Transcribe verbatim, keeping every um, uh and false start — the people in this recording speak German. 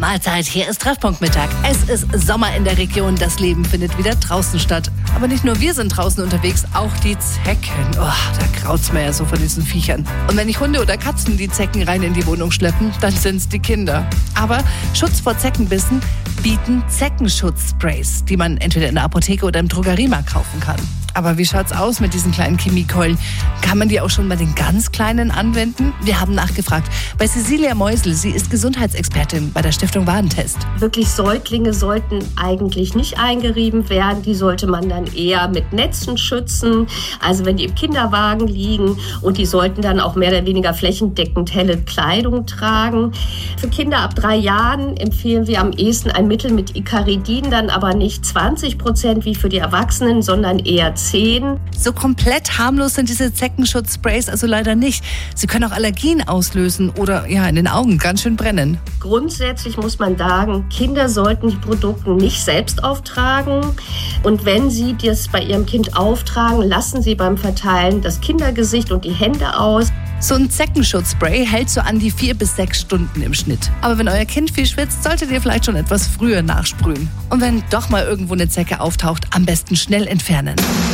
Mahlzeit, hier ist Treffpunkt Mittag. Es ist Sommer in der Region, das Leben findet wieder draußen statt. Aber nicht nur wir sind draußen unterwegs, auch die Zecken. Oh, da graut's mir ja so von diesen Viechern. Und wenn nicht Hunde oder Katzen die Zecken rein in die Wohnung schleppen, dann sind's die Kinder. Aber Schutz vor Zeckenbissen bieten Zeckenschutzsprays, die man entweder in der Apotheke oder im Drogeriemarkt kaufen kann. Aber wie schaut's aus mit diesen kleinen Chemiekeulen? Kann man die auch schon bei den ganz Kleinen anwenden? Wir haben nachgefragt bei Cecilia Meusel. Sie ist Gesundheitsexpertin bei der Stiftung Warentest. Wirklich Säuglinge sollten eigentlich nicht eingerieben werden. Die sollte man dann eher mit Netzen schützen. Also wenn die im Kinderwagen liegen, und die sollten dann auch mehr oder weniger flächendeckend helle Kleidung tragen. Für Kinder ab drei Jahren empfehlen wir am ehesten ein Mittel mit Icaridin, dann aber nicht zwanzig Prozent wie für die Erwachsenen, sondern eher zehn. So komplett harmlos sind diese Zeckenschutzsprays also leider nicht. Sie können auch Allergien auslösen oder ja in den Augen ganz schön brennen. Grundsätzlich muss man sagen, Kinder sollten die Produkte nicht selbst auftragen. Und wenn sie das bei ihrem Kind auftragen, lassen sie beim Verteilen das Kindergesicht und die Hände aus. So ein Zeckenschutzspray hält so an die vier bis sechs Stunden im Schnitt. Aber wenn euer Kind viel schwitzt, solltet ihr vielleicht schon etwas früher nachsprühen. Und wenn doch mal irgendwo eine Zecke auftaucht, am besten schnell entfernen.